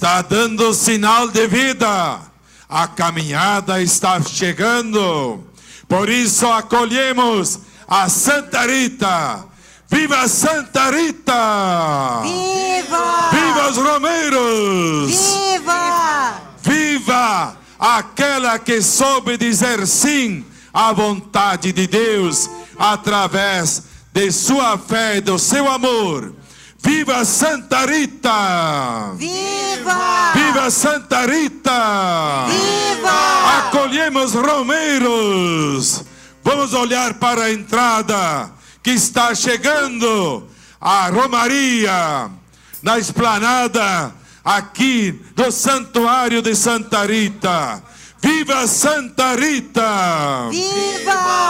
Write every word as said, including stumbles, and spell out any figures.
Está dando sinal de vida. A caminhada está chegando. Por isso acolhemos a Santa Rita. Viva Santa Rita! Viva! Viva os romeiros! Viva! Viva aquela que soube dizer sim à vontade de Deus através de sua fé e do seu amor. Viva Santa Rita! Viva! Viva Santa Rita! Viva! Acolhemos romeiros. Vamos olhar para a entrada que está chegando a Romaria na esplanada aqui do Santuário de Santa Rita. Viva Santa Rita! Viva!